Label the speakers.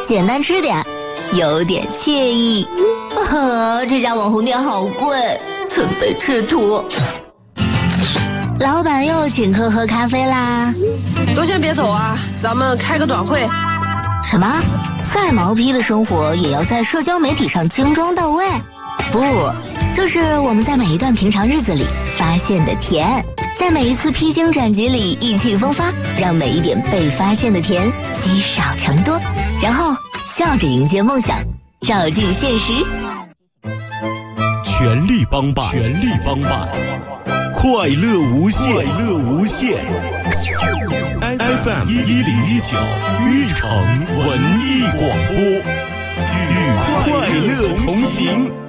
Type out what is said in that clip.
Speaker 1: 简单吃点，有点惬意。这家网红店好贵，准备吃土。老板又请客喝咖啡啦。
Speaker 2: 都先别走啊，咱们开个短会。
Speaker 1: 什么？再毛坯的生活也要在社交媒体上精装到位？不，这是我们在每一段平常日子里发现的甜，在每一次披荆斩棘里意气风发，让每一点被发现的甜积少成多，然后笑着迎接梦想，照进现实。
Speaker 3: 全力帮办，全力帮办，快乐无限，快乐无限。FM 1019玉城文艺广播，与快乐同行。